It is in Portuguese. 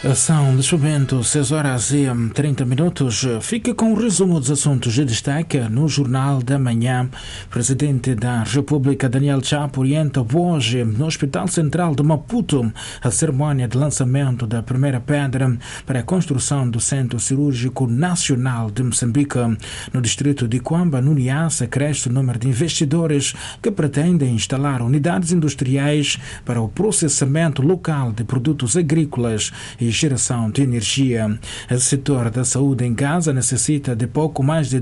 São neste momento 6 horas e 30 minutos. Fica com o resumo dos assuntos de destaque no Jornal da Manhã. O Presidente da República, Daniel Chapo, orienta hoje no Hospital Central de Maputo a cerimónia de lançamento da primeira pedra para a construção do Centro Cirúrgico Nacional de Moçambique. No distrito de Quamba, no Niassa, cresce o número de investidores que pretendem instalar unidades industriais para o processamento local de produtos agrícolas e geração de energia. O setor da saúde em Gaza necessita de pouco mais de